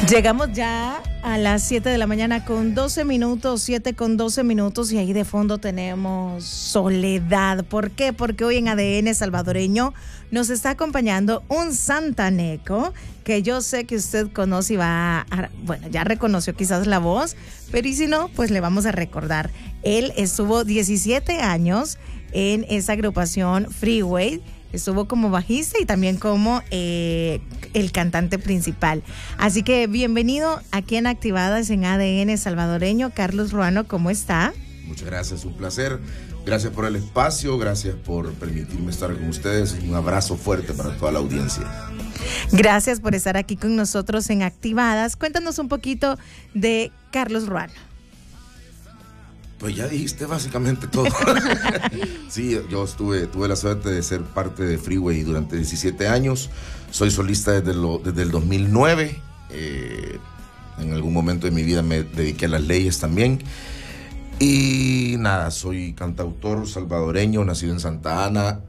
Llegamos ya a las 7 de la mañana con 12 minutos, 7 con 12 minutos, y ahí de fondo tenemos Soledad. ¿Por qué? Porque hoy en ADN Salvadoreño nos está acompañando un santaneco que yo sé que usted conoce y bueno, ya reconoció quizás la voz, pero y si no, pues le vamos a recordar. Él estuvo 17 años en esa agrupación Freeway. Estuvo como bajista y también como el cantante principal. Así que bienvenido aquí en Activadas en ADN Salvadoreño. Carlos Ruano, ¿cómo está? Muchas gracias, un placer. Gracias por el espacio, gracias por permitirme estar con ustedes. Un abrazo fuerte para toda la audiencia. Gracias por estar aquí con nosotros en Activadas. Cuéntanos un poquito de Carlos Ruano. Pues ya dijiste básicamente todo. Sí, yo tuve la suerte de ser parte de Freeway durante 17 años. Soy solista desde el 2009. En algún momento de mi vida me dediqué a las leyes también. Y nada, soy cantautor salvadoreño, nacido en Santa Ana,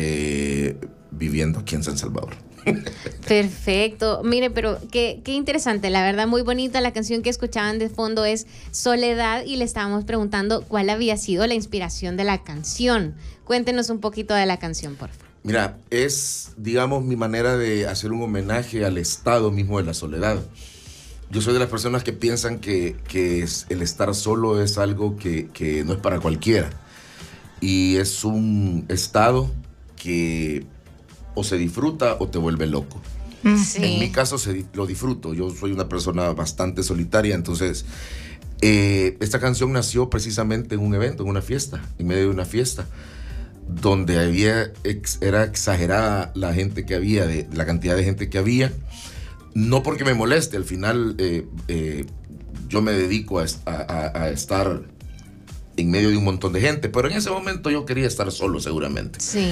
viviendo aquí en San Salvador. Perfecto. Mire, pero qué interesante, la verdad, muy bonita. La canción que escuchaban de fondo es Soledad y le estábamos preguntando cuál había sido la inspiración de la canción. Cuéntenos un poquito de la canción, por favor. Mira, es, digamos, mi manera de hacer un homenaje al estado mismo de la soledad. Yo soy de las personas que piensan que el estar solo es algo que no es para cualquiera. Y es un estado que o se disfruta o te vuelve loco. Sí. En mi caso lo disfruto. Yo soy una persona bastante solitaria, entonces esta canción nació precisamente en un evento, en una fiesta, en medio de una fiesta, donde era exagerada la gente que había, la cantidad de gente que había. No porque me moleste, al final yo me dedico a estar en medio de un montón de gente, pero en ese momento yo quería estar solo seguramente. Sí.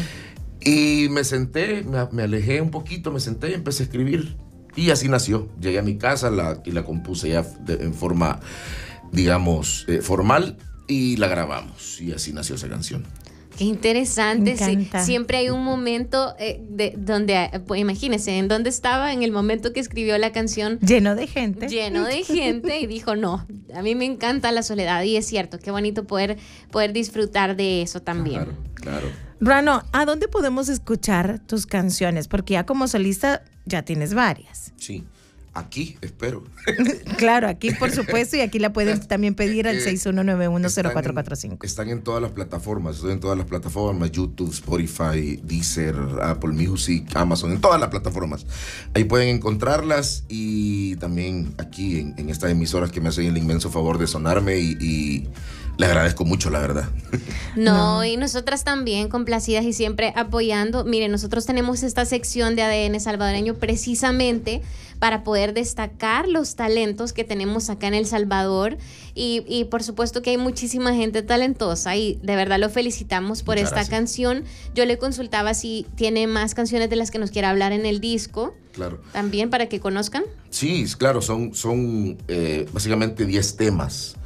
Y me senté, me alejé un poquito, me senté y empecé a escribir. Y así nació. Llegué a mi casa y la compuse ya en forma, digamos, formal, y la grabamos. Y así nació esa canción. Qué interesante. Sí, siempre hay un momento donde, pues, imagínese, en dónde estaba en el momento que escribió la canción. Lleno de gente. Lleno de gente, y dijo, no, a mí me encanta la soledad. Y es cierto, qué bonito poder disfrutar de eso también. Claro. Ruano, ¿a dónde podemos escuchar tus canciones? Porque ya como solista ya tienes varias. Sí, aquí espero. Claro, aquí por supuesto, y aquí la pueden también pedir al 61910445. Están en todas las plataformas, estoy en todas las plataformas, YouTube, Spotify, Deezer, Apple Music, Amazon, en todas las plataformas. Ahí pueden encontrarlas, y también aquí en estas emisoras que me hacen el inmenso favor de sonarme, y le agradezco mucho, la verdad. No, y nosotras también complacidas y siempre apoyando. Mire, nosotros tenemos esta sección de ADN Salvadoreño precisamente para poder destacar los talentos que tenemos acá en El Salvador, y por supuesto que hay muchísima gente talentosa, y de verdad lo felicitamos por Muchas esta gracias. canción. Yo le consultaba si tiene más canciones de las que nos quiera hablar en el disco. Claro. También para que conozcan. Sí, claro, son básicamente 10 temas.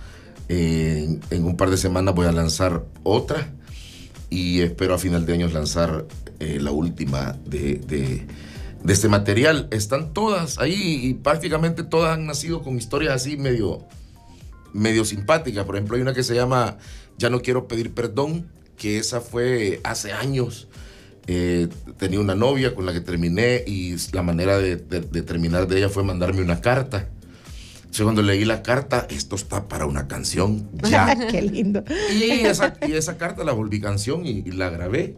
En un par de semanas voy a lanzar otra, y espero a final de año lanzar la última de este material. Están todas ahí, y prácticamente todas han nacido con historias así medio simpáticas. Por ejemplo, hay una que se llama Ya no quiero pedir perdón, que esa fue hace años. Tenía una novia con la que terminé, y la manera de terminar de ella fue mandarme una carta. Entonces, cuando leí la carta, esto está para una canción ya. Qué lindo. Y esa carta la volví canción, y la grabé,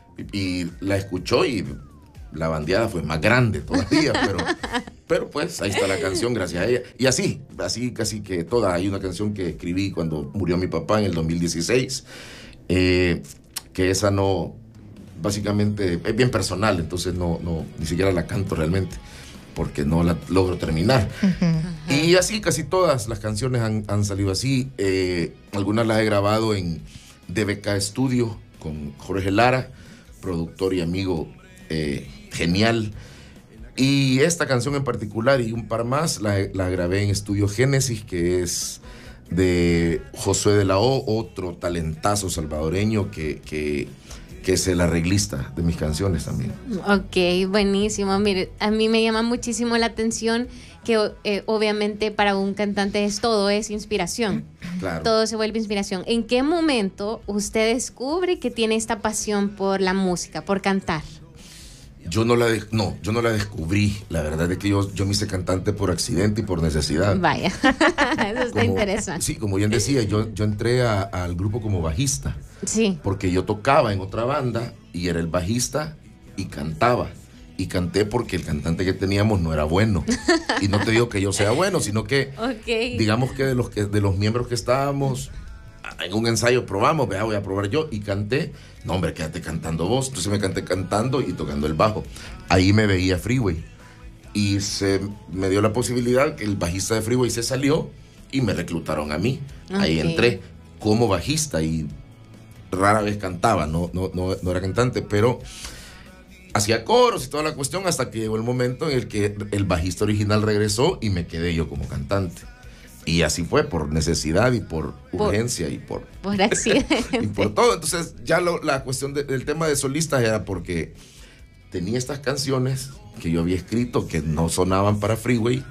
y la escuchó, y la bandeada fue más grande todavía, pero pues ahí está la canción gracias a ella. Y así casi que toda. Hay una canción que escribí cuando murió mi papá en el 2016, que esa no, básicamente es bien personal, entonces no ni siquiera la canto realmente, porque no la logro terminar. Y así casi todas las canciones han salido así. Algunas las he grabado en DBK Studio con Jorge Lara, productor y amigo genial. Y esta canción en particular y un par más la grabé en Estudio Génesis, que es de Josué de la O, otro talentazo salvadoreño que que es el arreglista de mis canciones también. Ok, buenísimo. Mire, a mí me llama muchísimo la atención que obviamente para un cantante todo es inspiración. Claro. Todo se vuelve inspiración. ¿En qué momento usted descubre que tiene esta pasión por la música, por cantar? Yo no la descubrí. La verdad es que yo me hice cantante por accidente y por necesidad. Vaya, eso está interesante. Sí, como bien decía, yo entré al grupo como bajista. Sí. Porque yo tocaba en otra banda y era el bajista y cantaba. Y canté porque el cantante que teníamos no era bueno. Y no te digo que yo sea bueno, sino que digamos que de los miembros que estábamos en un ensayo probamos, voy a probar yo y canté. No, hombre, quédate cantando vos. Entonces me canté cantando y tocando el bajo. Ahí me veía Freeway. Y se me dio la posibilidad que el bajista de Freeway se salió y me reclutaron a mí. Ahí entré como bajista y rara vez cantaba, no era cantante, pero hacía coros y toda la cuestión hasta que llegó el momento en el que el bajista original regresó y me quedé yo como cantante. Y así fue, por necesidad y por urgencia y por accidente. y por todo. Entonces ya la cuestión del tema de solistas era porque tenía estas canciones que yo había escrito que no sonaban para Freeway,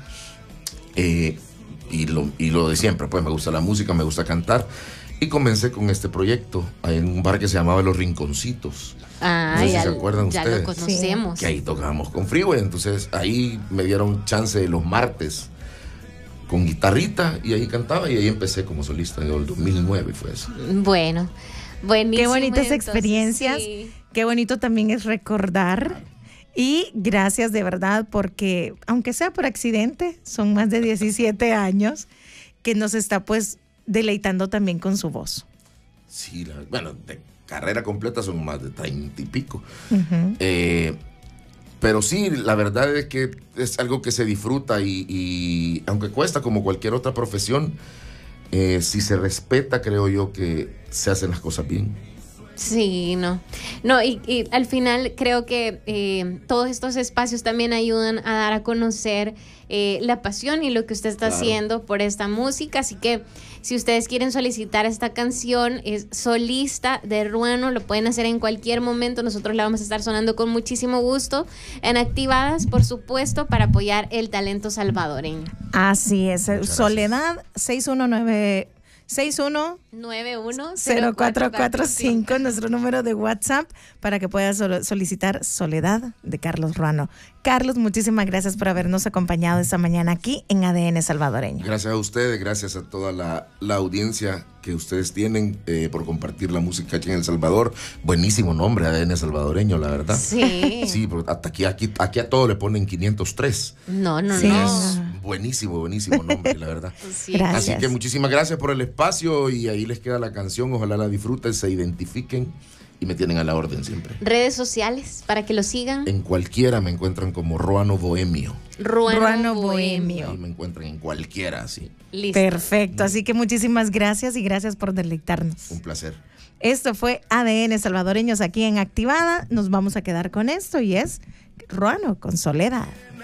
y lo de siempre, pues me gusta la música, me gusta cantar. Y comencé con este proyecto en un bar que se llamaba Los Rinconcitos. Ah, no sé si se acuerdan ustedes. Ya lo conocemos. Que ahí tocábamos con Freeway. Entonces ahí me dieron chance de los martes con guitarrita y ahí cantaba y ahí empecé como solista. En el 2009 fue eso. Bueno, buenísimo. Qué bonitas experiencias. Sí. Qué bonito también es recordar. Y gracias de verdad porque, aunque sea por accidente, son más de 17 años que nos está pues deleitando también con su voz. Sí, bueno, de carrera completa son más de 30 y pico. Pero sí, la verdad es que es algo que se disfruta y aunque cuesta como cualquier otra profesión, si se respeta, creo yo que se hacen las cosas bien. Sí, no, y al final creo que todos estos espacios también ayudan a dar a conocer la pasión y lo que usted está haciendo por esta música, así que si ustedes quieren solicitar esta canción, es Solista de Ruano, lo pueden hacer en cualquier momento, nosotros la vamos a estar sonando con muchísimo gusto en Activadas, por supuesto, para apoyar el talento salvadoreño. Así es. Soledad 6191-0445, nuestro número de WhatsApp para que puedas solicitar Soledad de Carlos Ruano. Carlos, muchísimas gracias por habernos acompañado esta mañana aquí en ADN Salvadoreño. Gracias a ustedes, gracias a toda la audiencia que ustedes tienen por compartir la música aquí en El Salvador. Buenísimo nombre, ADN Salvadoreño, la verdad. Sí. Sí, porque hasta aquí a todo le ponen 503. No. Es buenísimo nombre, la verdad. Sí. Gracias. Así que muchísimas gracias por el espacio y ahí les queda la canción. Ojalá la disfruten, se identifiquen y me tienen a la orden siempre. Redes sociales para que lo sigan. En cualquiera me encuentran como Ruano Bohemio. Ruano Bohemio. Ahí me encuentran en cualquiera, sí. Listo. Perfecto, así que muchísimas gracias y gracias por deleitarnos. Un placer. Esto fue ADN Salvadoreños aquí en Activada. Nos vamos a quedar con esto y es Ruano con Soledad.